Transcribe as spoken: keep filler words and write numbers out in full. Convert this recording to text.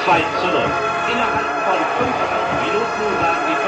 zwei zu null. Innerhalb von fünfeinhalb Minuten waren die